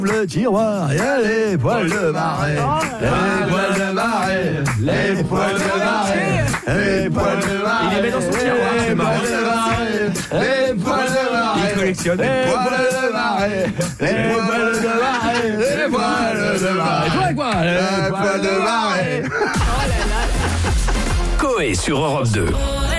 le tiroir, il y a les poils de marée, les poils de marée, les poils de marée, les poils de marée. Il les met dans son tiroir, c'est marrant. Les poils de marée, il collectionne les poils de marée, les poils de marée, les poils de marée. Et toi, quoi? Les poils de marée. Coé sur Europe 2.